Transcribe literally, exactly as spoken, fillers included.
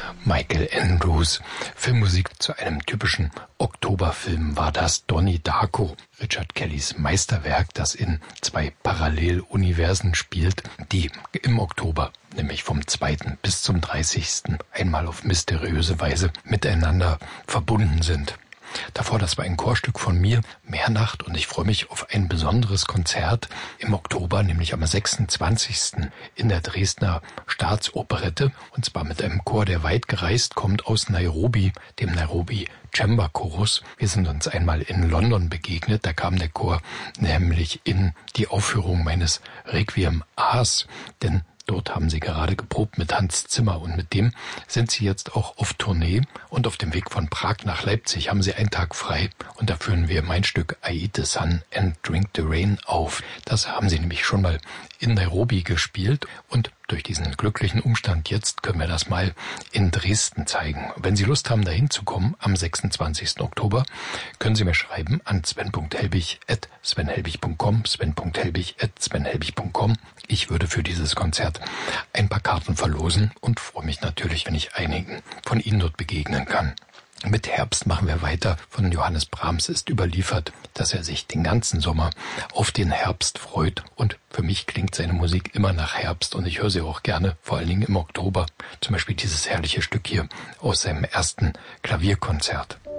Michael Andrews. Filmmusik zu einem typischen Oktoberfilm war das Donnie Darko, Richard Kellys Meisterwerk, das in zwei Paralleluniversen spielt, die im Oktober, nämlich vom zweiten bis zum dreißigsten einmal auf mysteriöse Weise miteinander verbunden sind. Davor, das war ein Chorstück von mir, Meernacht, und ich freue mich auf ein besonderes Konzert im Oktober, nämlich am sechsundzwanzigsten in der Dresdner Staatsoperette, und zwar mit einem Chor, der weit gereist kommt aus Nairobi, dem Nairobi Chamber Chorus. Wir sind uns einmal in London begegnet, da kam der Chor nämlich in die Aufführung meines Requiem A's, denn dort haben sie gerade geprobt mit Hans Zimmer, und mit dem sind sie jetzt auch auf Tournee, und auf dem Weg von Prag nach Leipzig haben sie einen Tag frei, und da führen wir mein Stück I Eat the Sun and Drink the Rain auf. Das haben sie nämlich schon mal in Nairobi gespielt, und durch diesen glücklichen Umstand jetzt können wir das mal in Dresden zeigen. Wenn Sie Lust haben, dahin zu kommen, am sechsundzwanzigsten Oktober, können Sie mir schreiben an sven punkt helbig at sven helbig punkt com, sven punkt helbig at sven helbig punkt com. Ich würde für dieses Konzert ein paar Karten verlosen und freue mich natürlich, wenn ich einigen von Ihnen dort begegnen kann. Mit Herbst machen wir weiter. Von Johannes Brahms ist überliefert, dass er sich den ganzen Sommer auf den Herbst freut. Und für mich klingt seine Musik immer nach Herbst, und ich höre sie auch gerne, vor allen Dingen im Oktober. Zum Beispiel dieses herrliche Stück hier aus seinem ersten Klavierkonzert.